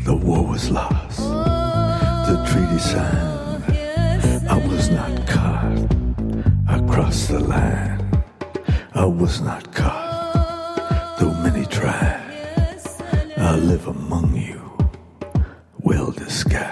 The war was lost, the treaty signed. I was not caught across the land. I was not caught, though many tried. I live among you, well disguised.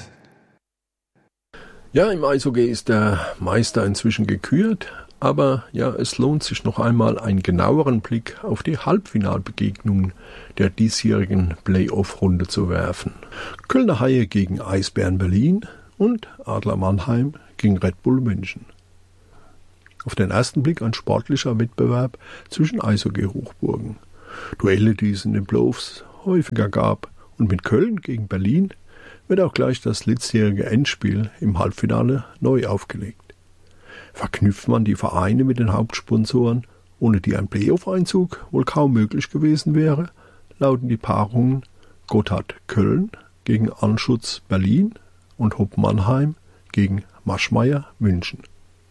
Ja, im Eishockey ist der Meister inzwischen gekürt, aber ja, es lohnt sich noch einmal einen genaueren Blick auf die Halbfinalbegegnungen der diesjährigen Playoff-Runde zu werfen. Kölner Haie gegen Eisbären Berlin und Adler Mannheim gegen Red Bull München. Auf den ersten Blick ein sportlicher Wettbewerb zwischen Eishockey-Hochburgen. Duelle, die es in den Playoffs häufiger gab, und mit Köln gegen Berlin wird auch gleich das letztjährige Endspiel im Halbfinale neu aufgelegt. Verknüpft man die Vereine mit den Hauptsponsoren, ohne die ein Playoff-Einzug wohl kaum möglich gewesen wäre, lauten die Paarungen Gotthard Köln gegen Anschutz Berlin und Hopp Mannheim gegen Maschmeyer München.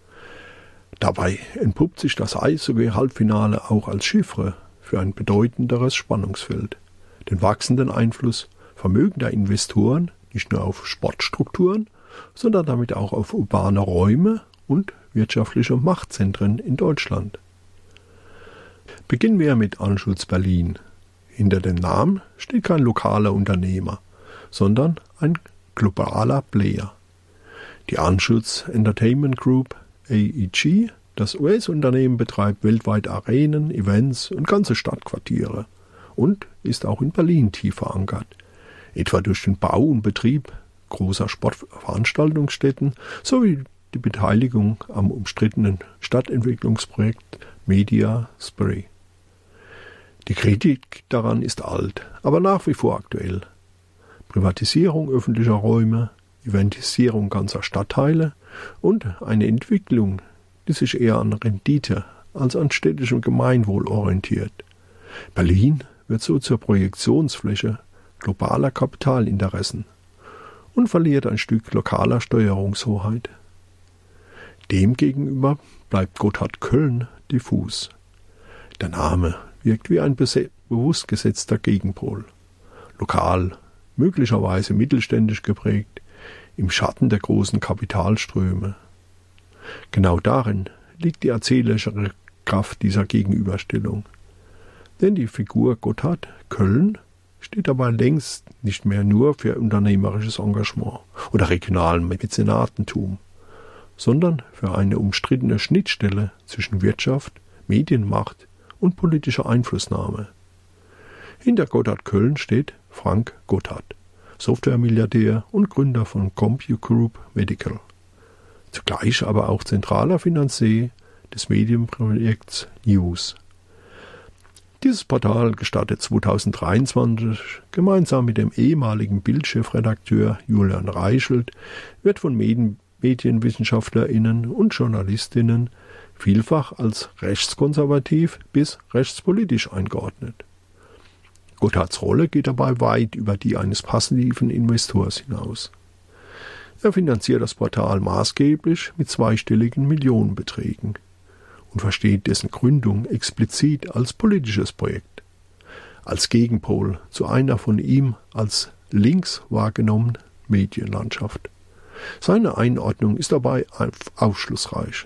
Dabei entpuppt sich das Eishockey-Halbfinale auch als Chiffre für ein bedeutenderes Spannungsfeld, den wachsenden Einfluss vermögender Investoren nicht nur auf Sportstrukturen, sondern damit auch auf urbane Räume und wirtschaftliche Machtzentren in Deutschland. Beginnen wir mit Anschutz Berlin. Hinter dem Namen steht kein lokaler Unternehmer, sondern ein globaler Player. Die Anschutz Entertainment Group AEG, das US-Unternehmen, betreibt weltweit Arenen, Events und ganze Stadtquartiere und ist auch in Berlin tief verankert, etwa durch den Bau und Betrieb großer Sportveranstaltungsstätten sowie die Beteiligung am umstrittenen Stadtentwicklungsprojekt Media Spree. Die Kritik daran ist alt, aber nach wie vor aktuell. Privatisierung öffentlicher Räume, Eventisierung ganzer Stadtteile und eine Entwicklung, die sich eher an Rendite als an städtischem Gemeinwohl orientiert. Berlin wird so zur Projektionsfläche globaler Kapitalinteressen und verliert ein Stück lokaler Steuerungshoheit. Demgegenüber bleibt Gotthard Köln diffus. Der Name wirkt wie ein bewusst gesetzter Gegenpol. Lokal, möglicherweise mittelständisch geprägt, im Schatten der großen Kapitalströme. Genau darin liegt die erzählerische Kraft dieser Gegenüberstellung. Denn die Figur Gotthard Köln steht dabei längst nicht mehr nur für unternehmerisches Engagement oder regionalen Mäzenatentum, sondern für eine umstrittene Schnittstelle zwischen Wirtschaft, Medienmacht und politischer Einflussnahme. Hinter Gotthard Köln steht Frank Gotthard, Softwaremilliardär und Gründer von CompuGroup Medical, zugleich aber auch zentraler Finanzier des Medienprojekts News. Dieses Portal gestartet 2023 gemeinsam mit dem ehemaligen Bild-Chefredakteur Julian Reichelt, wird von MedienwissenschaftlerInnen und JournalistInnen vielfach als rechtskonservativ bis rechtspolitisch eingeordnet. Gotthards Rolle geht dabei weit über die eines passiven Investors hinaus. Er finanziert das Portal maßgeblich mit zweistelligen Millionenbeträgen und versteht dessen Gründung explizit als politisches Projekt, als Gegenpol zu einer von ihm als links wahrgenommenen Medienlandschaft. Seine Einordnung ist dabei aufschlussreich.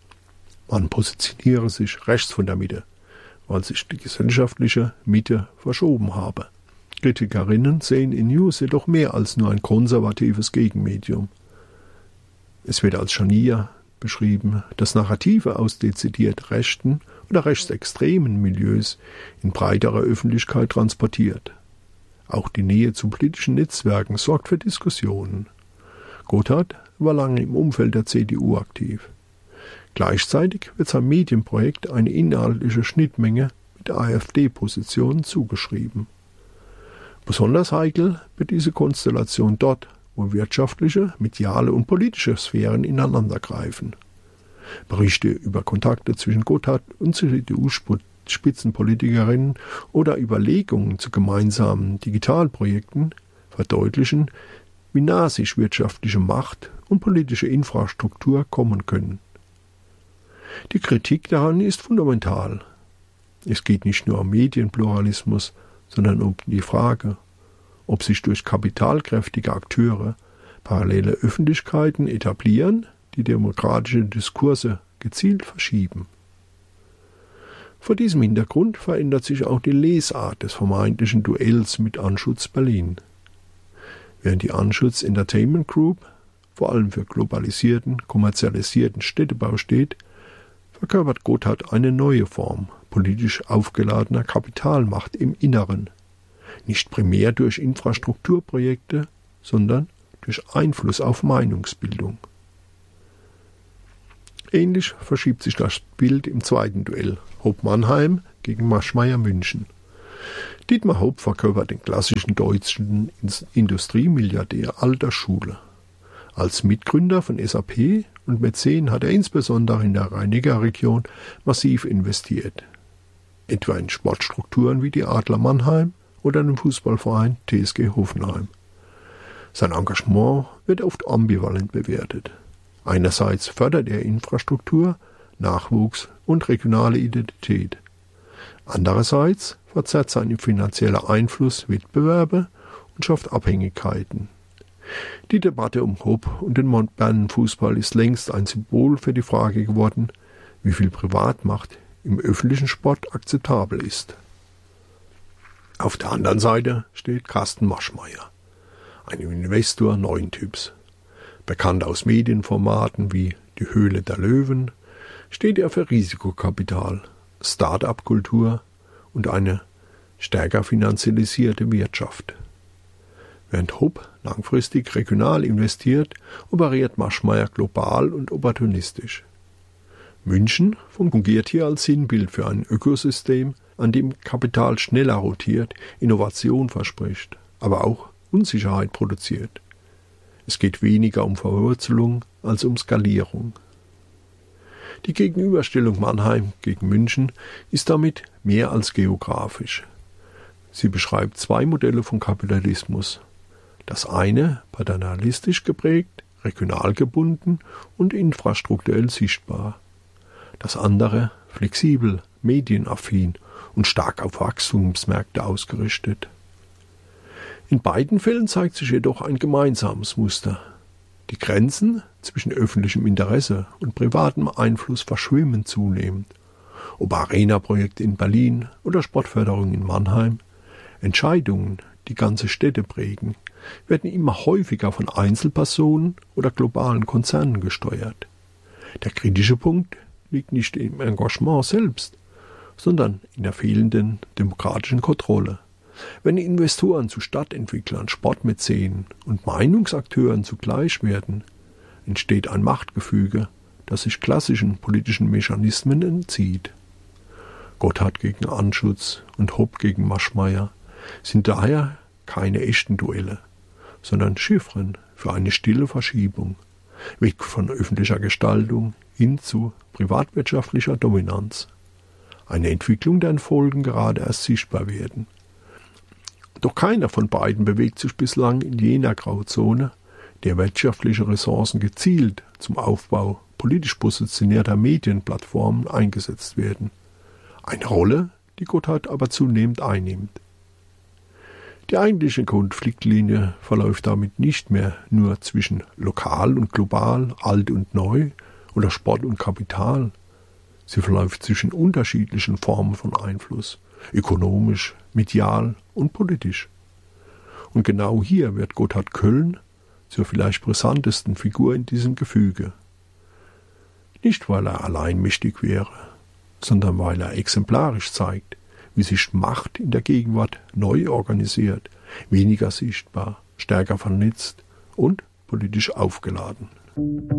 Man positioniere sich rechts von der Mitte, weil sich die gesellschaftliche Mitte verschoben habe. Kritikerinnen sehen in News jedoch mehr als nur ein konservatives Gegenmedium. Es wird als Scharnier beschrieben, das Narrative aus dezidiert rechten oder rechtsextremen Milieus in breiterer Öffentlichkeit transportiert. Auch die Nähe zu politischen Netzwerken sorgt für Diskussionen. Gotthard war lange im Umfeld der CDU aktiv. Gleichzeitig wird sein Medienprojekt eine inhaltliche Schnittmenge mit AfD-Positionen zugeschrieben. Besonders heikel wird diese Konstellation dort, wo wirtschaftliche, mediale und politische Sphären ineinandergreifen. Berichte über Kontakte zwischen Gotthard und CDU-Spitzenpolitikerinnen oder Überlegungen zu gemeinsamen Digitalprojekten verdeutlichen, wie nah sich wirtschaftliche Macht und politische Infrastruktur kommen können. Die Kritik daran ist fundamental. Es geht nicht nur um Medienpluralismus, sondern um die Frage, ob sich durch kapitalkräftige Akteure parallele Öffentlichkeiten etablieren, die demokratische Diskurse gezielt verschieben. Vor diesem Hintergrund verändert sich auch die Lesart des vermeintlichen Duells mit Anschutz Berlin. Während die Anschutz Entertainment Group vor allem für globalisierten, kommerzialisierten Städtebau steht, verkörpert Gotthard eine neue Form politisch aufgeladener Kapitalmacht im Inneren, nicht primär durch Infrastrukturprojekte, sondern durch Einfluss auf Meinungsbildung. Ähnlich verschiebt sich das Bild im zweiten Duell, Hopp-Mannheim gegen Maschmeyer München. Dietmar Hopp verkörpert den klassischen deutschen Industriemilliardär alter Schule. Als Mitgründer von SAP und Mäzen hat er insbesondere in der Rhein-Neckar-Region massiv investiert, etwa in Sportstrukturen wie die Adler Mannheim oder den Fußballverein TSG Hoffenheim. Sein Engagement wird oft ambivalent bewertet. Einerseits fördert er Infrastruktur, Nachwuchs und regionale Identität. Andererseits verzerrt sein finanzieller Einfluss Wettbewerbe und schafft Abhängigkeiten. Die Debatte um Hopp und den modernen Fußball ist längst ein Symbol für die Frage geworden, wie viel Privatmacht im öffentlichen Sport akzeptabel ist. Auf der anderen Seite steht Carsten Maschmeyer, ein Investor neuen Typs. Bekannt aus Medienformaten wie Die Höhle der Löwen, steht er für Risikokapital, Start-up-Kultur und eine stärker finanzialisierte Wirtschaft. Während Hopp langfristig regional investiert, operiert Maschmeyer global und opportunistisch. München fungiert hier als Sinnbild für ein Ökosystem, an dem Kapital schneller rotiert, Innovation verspricht, aber auch Unsicherheit produziert. Es geht weniger um Verwurzelung als um Skalierung. Die Gegenüberstellung Mannheim gegen München ist damit mehr als geografisch. Sie beschreibt zwei Modelle von Kapitalismus. Das eine paternalistisch geprägt, regional gebunden und infrastrukturell sichtbar. Das andere flexibel, medienaffin und stark auf Wachstumsmärkte ausgerichtet. In beiden Fällen zeigt sich jedoch ein gemeinsames Muster. Die Grenzen zwischen öffentlichem Interesse und privatem Einfluss verschwimmen zunehmend. Ob Arena-Projekte in Berlin oder Sportförderung in Mannheim, Entscheidungen, die ganze Städte prägen, werden immer häufiger von Einzelpersonen oder globalen Konzernen gesteuert. Der kritische Punkt liegt nicht im Engagement selbst, sondern in der fehlenden demokratischen Kontrolle. Wenn Investoren zu Stadtentwicklern, Sportmäzenen und Meinungsakteuren zugleich werden, entsteht ein Machtgefüge, das sich klassischen politischen Mechanismen entzieht. Gotthard gegen Anschutz und Hopp gegen Maschmeyer sind daher keine echten Duelle, sondern Chiffren für eine stille Verschiebung, weg von öffentlicher Gestaltung hin zu privatwirtschaftlicher Dominanz. Eine Entwicklung, deren Folgen gerade erst sichtbar werden. Doch keiner von beiden bewegt sich bislang in jener Grauzone, der wirtschaftliche Ressourcen gezielt zum Aufbau politisch positionierter Medienplattformen eingesetzt werden. Eine Rolle, die Gotthard aber zunehmend einnimmt. Die eigentliche Konfliktlinie verläuft damit nicht mehr nur zwischen lokal und global, alt und neu oder Sport und Kapital. Sie verläuft zwischen unterschiedlichen Formen von Einfluss, ökonomisch, medial und politisch. Und genau hier wird Gotthard Kölln zur vielleicht brisantesten Figur in diesem Gefüge. Nicht, weil er allein mächtig wäre, sondern weil er exemplarisch zeigt, wie sich Macht in der Gegenwart neu organisiert, weniger sichtbar, stärker vernetzt und politisch aufgeladen.